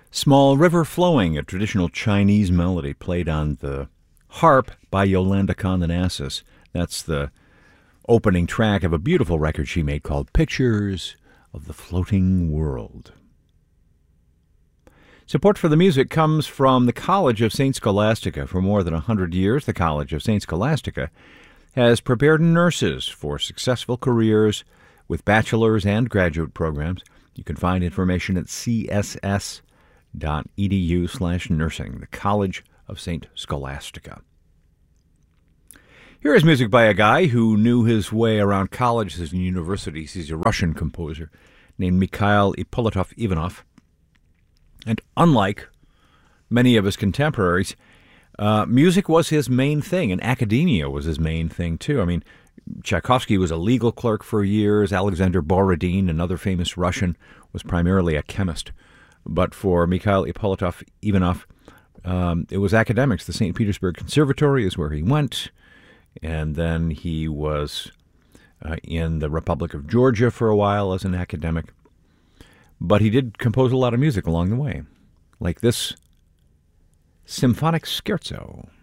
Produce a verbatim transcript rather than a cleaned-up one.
Small River Flowing, a traditional Chinese melody played on the harp by Yolanda Condonassis. That's the opening track of a beautiful record she made called Pictures of the Floating World. Support for the music comes from the College of Saint Scholastica. For more than one hundred years, the College of Saint Scholastica has prepared nurses for successful careers with bachelor's and graduate programs. You can find information at c s s dot e d u slash nursing, the College of Saint Scholastica. Here is music by a guy who knew his way around colleges and universities. He's a Russian composer named Mikhail Ippolitov Ivanov. And unlike many of his contemporaries, uh, music was his main thing, and academia was his main thing, too. I mean, Tchaikovsky was a legal clerk for years. Alexander Borodin, another famous Russian, was primarily a chemist. But for Mikhail Ippolitov Ivanov, um, it was academics. The Saint Petersburg Conservatory is where he went, and then he was uh, in the Republic of Georgia for a while as an academic. But he did compose a lot of music along the way, like this symphonic scherzo.